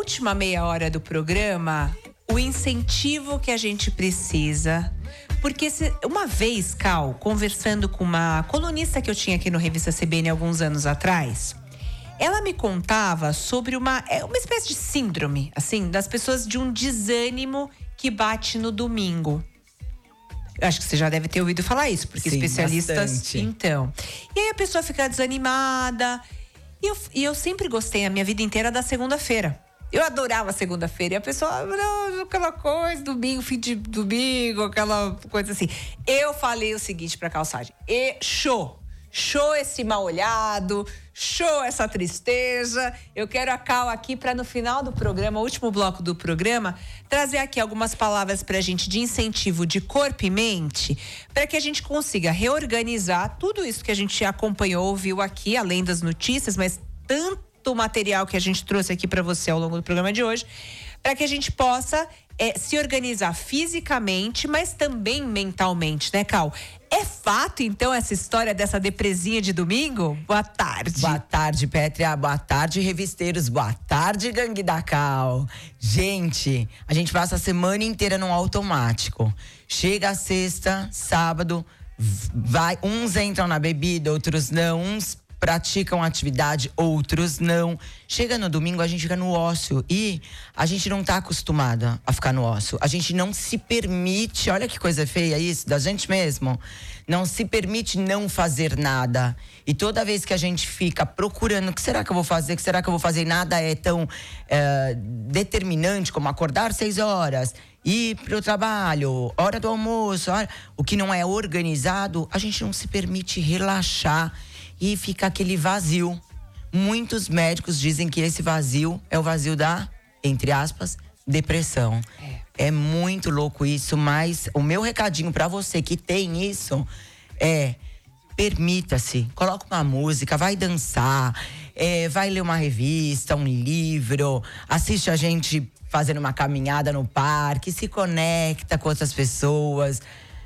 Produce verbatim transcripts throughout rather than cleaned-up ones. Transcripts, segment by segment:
última meia hora do programa, o incentivo que a gente precisa. Porque se, uma vez, Cal, conversando com uma colunista que eu tinha aqui no Revista C B N alguns anos atrás, ela me contava sobre uma, uma espécie de síndrome, assim, das pessoas de um desânimo que bate no domingo. Eu acho que você já deve ter ouvido falar isso, porque Sim, especialistas… bastante. Então. E aí a pessoa fica desanimada. E eu, e eu sempre gostei a minha vida inteira da segunda-feira. Eu adorava segunda-feira. E a pessoa, não, aquela coisa, domingo, fim de domingo, aquela coisa assim. Eu falei o seguinte pra Calçade. E show! Show esse mal-olhado, show essa tristeza. Eu quero a Cal aqui para no final do programa, o último bloco do programa, trazer aqui algumas palavras pra gente de incentivo de corpo e mente, para que a gente consiga reorganizar tudo isso que a gente acompanhou, ouviu aqui, além das notícias, mas tanto material que a gente trouxe aqui para você ao longo do programa de hoje, para que a gente possa é, se organizar fisicamente, mas também mentalmente, né, Cal? É fato, então, essa história dessa depresinha de domingo? Boa tarde. Boa tarde, Pétria. Boa tarde, revisteiros. Boa tarde, Gangue da Cal. Gente, a gente passa a semana inteira no automático. Chega a sexta, sábado, vai, uns entram na bebida, outros não. Uns praticam atividade, outros não. Chega no domingo, a gente fica no ócio. E a gente não tá acostumada a ficar no ócio. A gente não se permite, olha que coisa feia isso, da gente mesmo. Não se permite não fazer nada. E toda vez que a gente fica procurando, o que será que eu vou fazer, o que será que eu vou fazer? E nada é tão é, determinante como acordar seis horas, ir pro trabalho, hora do almoço. Hora, o que não é organizado, a gente não se permite relaxar. E fica aquele vazio. Muitos médicos dizem que esse vazio é o vazio da, entre aspas, depressão. É, é muito louco isso, mas o meu recadinho pra você que tem isso é: permita-se, coloca uma música, vai dançar, é, vai ler uma revista, um livro, assiste a gente fazendo uma caminhada no parque, se conecta com outras pessoas,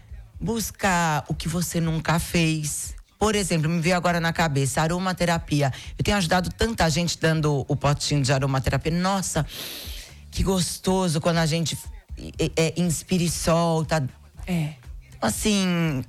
busca o que você nunca fez. Por exemplo, me veio agora na cabeça, aromaterapia. Eu tenho ajudado tanta gente dando o potinho de aromaterapia. Nossa, que gostoso quando a gente é, é, inspira e solta. É. Assim,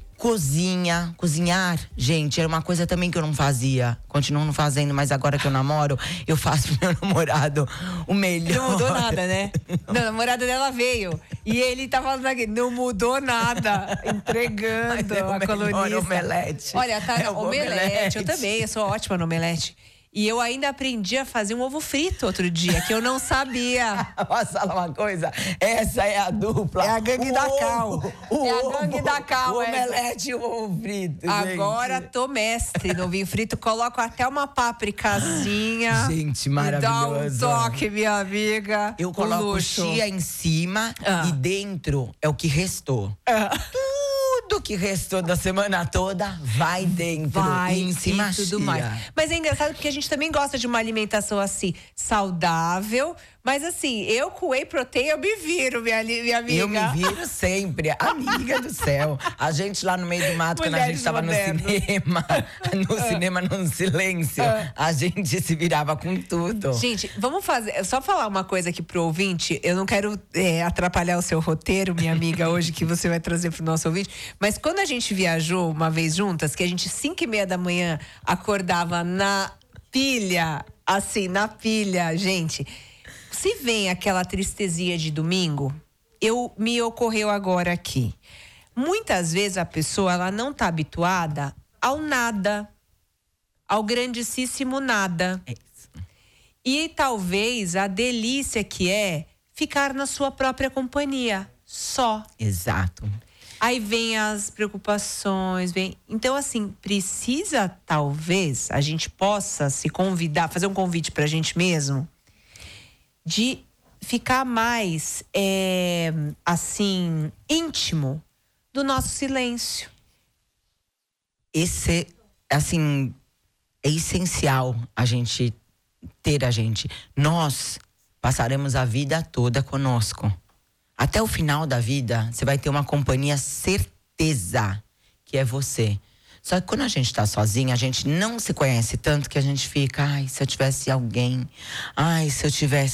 cozinha, cozinhar, gente, era uma coisa também que eu não fazia. Continuo não fazendo, mas agora que eu namoro, eu faço pro meu namorado o melhor. Não mudou nada, né? Não, a namorada dela veio. E ele tá falando aqui, não mudou nada. Entregando é a colunista. Omelete. Olha, tá, é omelete, omelete. Eu também, eu sou ótima no omelete. E eu ainda aprendi a fazer um ovo frito outro dia, que eu não sabia. Posso falar uma coisa? Essa é a dupla. É a gangue o da ovo, Cal. O é ovo, a gangue da Cal. O essa. omelete e o ovo frito, Agora gente. tô mestre no vinho frito. Coloco até uma pápricazinha. Gente, maravilhoso. Dá um toque, minha amiga. Eu Um coloco luxo. chia em cima Ah. e dentro é o que restou. Ah. Tudo que restou da semana toda vai dentro. Vai, e em cima e tudo chia. mais. Mas é engraçado porque a gente também gosta de uma alimentação assim, saudável. Mas assim, eu com whey protein eu me viro, minha, minha amiga. Eu me viro sempre. Amiga do céu. A gente lá no meio do mato, quando a Mulheres gente tava modernas. no cinema, no Ah. cinema, no silêncio, Ah. a gente se virava com tudo. Gente, vamos fazer. Só falar uma coisa aqui pro ouvinte. Eu não quero é, atrapalhar o seu roteiro, minha amiga, hoje que você vai trazer pro nosso ouvinte. Mas quando a gente viajou uma vez juntas, que a gente, cinco e meia da manhã, acordava na pilha, assim, na pilha, gente. Se vem aquela tristezinha de domingo, eu me ocorreu agora aqui. Muitas vezes a pessoa ela não tá habituada ao nada, ao grandíssimo nada. É isso. E talvez a delícia que é ficar na sua própria companhia, só. Exato. Aí vem as preocupações, vem… Então, assim, precisa, talvez, a gente possa se convidar, fazer um convite pra gente mesmo, de ficar mais, é, assim, íntimo do nosso silêncio. Esse, assim, é essencial a gente ter a gente. Nós passaremos a vida toda conosco. Até o final da vida, você vai ter uma companhia, certeza que é você. Só que quando a gente tá sozinha, a gente não se conhece tanto que a gente fica, ai, se eu tivesse alguém, ai, se eu tivesse